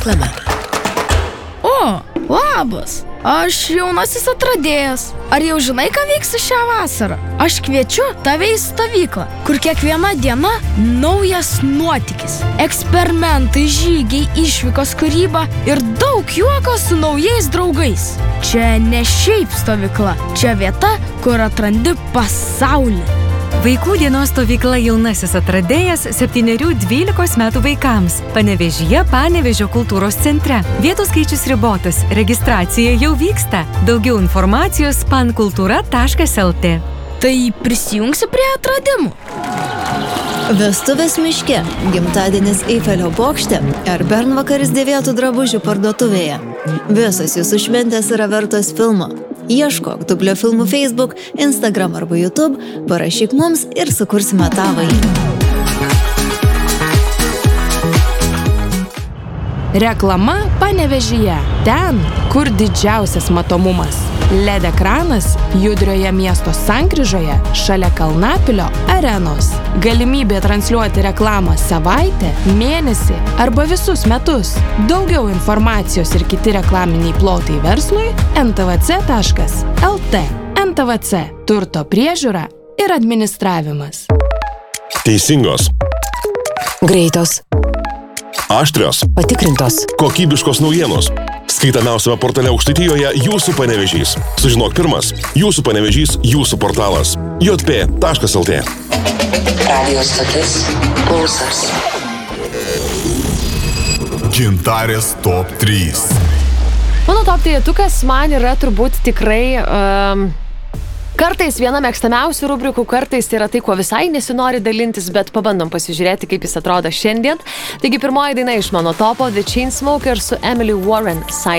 reklama. O, labas. Aš jaunasis atradėjas. Ar jau žinai, ką veiksi šią vasarą? Aš kviečiu tave į stovyklą, kur kiekviena diena naujas nuotykis. Eksperimentai, žygiai, išvykos, kūryba ir daug juoko su naujais draugais. Čia ne šiaip stovykla, čia vieta, kur atrandi pasaulį. Vaikų dienos stovykla Jaunasis atradėjas 7–12 metų vaikams. Panevėžyje Panevėžio kultūros centre. Vietų skaičius ribotas, registracija jau vyksta. Daugiau informacijos pankultūra.lt. Tai prisijungsi prie atradimų? Vestuvės miške, gimtadienis Eifelio bokšte ar bernvakaris dėvėtų drabužių parduotuvėje. Visos jūsų šventės yra vertos filmo. Ieškok Dublio filmų Facebook, Instagram arba YouTube, parašyk mums ir sukursime tavąjį. Reklama Panevėžyje. Ten, kur didžiausias matomumas. LED ekranas judrioje miesto sankryžoje šalia Kalnapilio arenos. Galimybė transliuoti reklamą savaitę, mėnesį arba visus metus. Daugiau informacijos ir kiti reklaminiai plotai verslui ntvc.lt. NTVC – turto priežiūra ir administravimas. Teisingos. Greitos. Aštrios. Patikrintos. Kokybiškos naujienos. Skaitamiausiame portale Aukštaitijoje Jūsų Panevėžys. Sužinok pirmas. Jūsų Panevėžys, jūsų portalas. jp.lt. Radio stotis Pulsas. Gintarės top 3. Mano top trejetukas man yra turbūt tikrai kartais viena mėgstamiausių rubrikų, kartais tai yra tai, kuo visai nesinori dalintis, bet pabandom pasižiūrėti, kaip jis atrodo šiandien. Taigi pirmoji daina iš mano topo The Chainsmokers su Emily Warren.